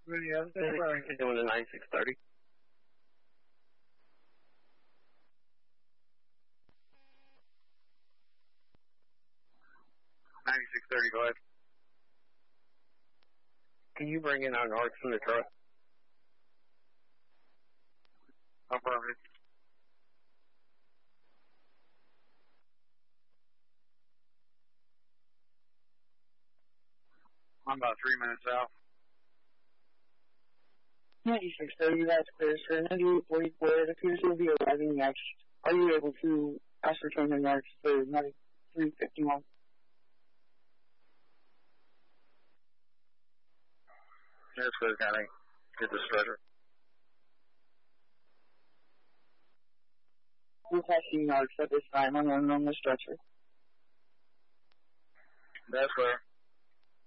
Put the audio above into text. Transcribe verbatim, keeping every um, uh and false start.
Yeah, I'm doing a nine six thirty. ninety-six thirty, go ahead. Can you bring in our narcs from the truck? Affirmative. I'm about three minutes out. ninety-six thirty, that's clear, sir. ninety-eight forty-four, it appears to be arriving next. Are you able to ascertain the narcs for ninety-three fifty-one? Yes, clear, County. Get the stretcher. We're passing narcs at this time. I'm on the stretcher. That's clear.